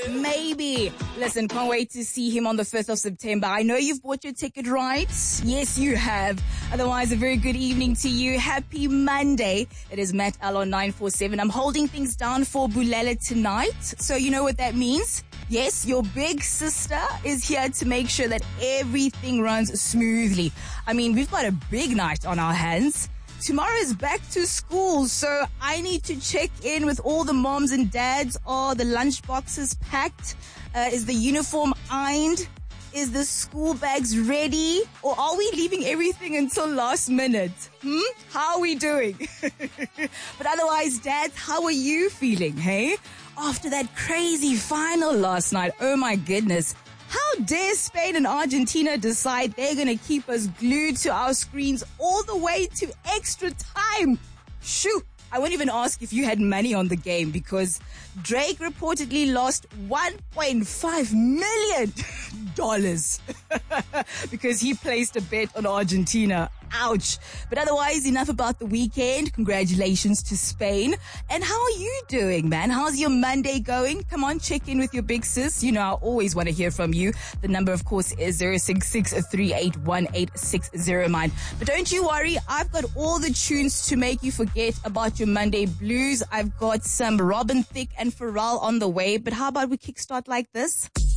Maybe. Listen, can't wait to see him on the 5th of September. I know you've bought your ticket, right? Yes, you have. Otherwise, a very good evening to you. Happy Monday. It is Matt L on 947. I'm holding things down for Bulele tonight. So you know what that means? Yes, your big sister is here to make sure that everything runs smoothly. I mean, we've got a big night on our hands. Tomorrow is back to school, so I need to check in with all the moms and dads. Are the lunch boxes packed? Is the uniform ironed? Is the school bags ready? Or are we leaving everything until last minute? How are we doing? But otherwise, dads, how are you feeling, hey? After that crazy final last night, oh my goodness. How dare Spain and Argentina decide they're going to keep us glued to our screens all the way to extra time? Shoo! I won't even ask if you had money on the game because Drake reportedly lost $1.5 million because he placed a bet on Argentina. Ouch. But otherwise, enough about the weekend. Congratulations to Spain. And how are you doing, man? How's your Monday going? Come on, check in with your big sis. You know, I always want to hear from you. The number, of course, is 066-3818-609. But don't you worry. I've got all the tunes to make you forget about your Monday blues. I've got some Robin Thicke and Pharrell on the way. But how about we kickstart like this?